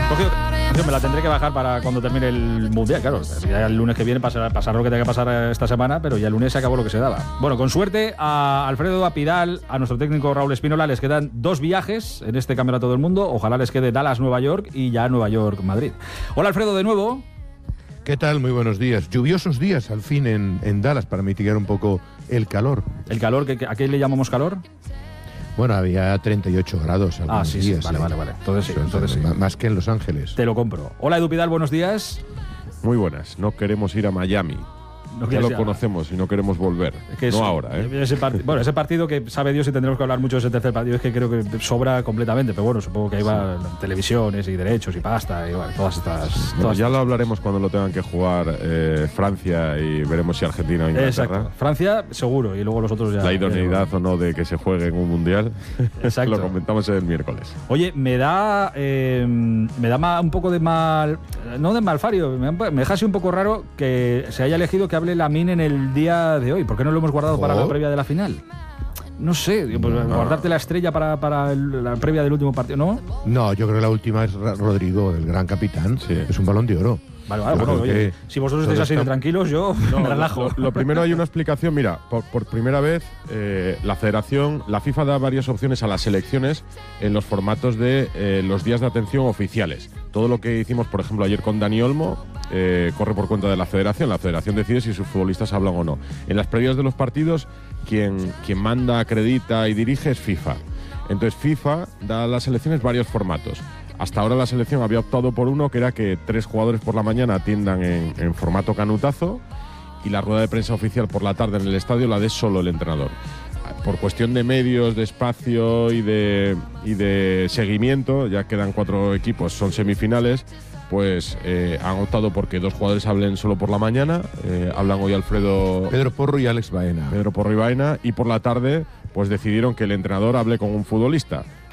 Me la tendré que bajar para cuando termine el Mundial, claro. Ya el lunes que viene pasar lo que tenga que pasar esta semana, pero ya el lunes se acabó lo que se daba. Bueno, con suerte a Alfredo, a Pidal, a nuestro técnico Raúl Espínola les quedan 2 viajes en este Campeonato del Mundo. Ojalá les quede Dallas, Nueva York y ya Nueva York, Madrid. Hola Alfredo, de nuevo. ¿Qué tal? Muy buenos días. Lluviosos días al fin en Dallas para mitigar un poco el calor. ¿El calor? ¿A qué le llamamos calor? Bueno, había 38 grados algunos días. Vale. Entonces sí. Más que en Los Ángeles. Te lo compro. Hola Edu Pidal, buenos días. Muy buenas. No queremos ir a Miami. Ya lo conocemos y no queremos volver. No ahora, ¿eh? Ese partido que sabe Dios si tendremos que hablar mucho de ese tercer partido, es que creo que sobra completamente, pero bueno, supongo que ahí van televisiones y derechos y pasta y bueno, todas estas... Ya lo hablaremos cuando lo tengan que jugar Francia y veremos si Argentina o Inglaterra. Exacto. Francia seguro y luego los otros ya... La idoneidad o no de que se juegue en un mundial. Exacto. Lo comentamos el miércoles. Oye, me da un poco de mal... No de malfario, me deja así un poco raro que se haya elegido que hable Lamine en el día de hoy. ¿Por qué no lo hemos guardado para la previa de la final? No sé, guardarte la estrella para la previa del último partido, ¿no? No, yo creo que la última es Rodrigo, el gran capitán. Sí. Es un Balón de Oro. Vale, bueno, oye, si vosotros estáis así de tranquilos, yo me relajo. Lo primero, hay una explicación. Mira, por primera vez la FIFA da varias opciones a las selecciones en los formatos de los días de atención oficiales. Todo lo que hicimos, por ejemplo, ayer con Dani Olmo, corre por cuenta de la federación. La federación decide si sus futbolistas hablan o no. En las previas de los partidos, quien manda, acredita y dirige es FIFA. Entonces FIFA da a las selecciones varios formatos. Hasta ahora la selección había optado por uno, que era que 3 jugadores por la mañana atiendan en formato canutazo y la rueda de prensa oficial por la tarde en el estadio la dé solo el entrenador. Por cuestión de medios, de espacio y de seguimiento, ya quedan 4 equipos, son semifinales, pues han optado porque 2 jugadores hablen solo por la mañana. Hablan hoy Pedro Porro y Alex Baena. Pedro Porro y Baena, y por la tarde pues decidieron que el entrenador hable con un futbolista.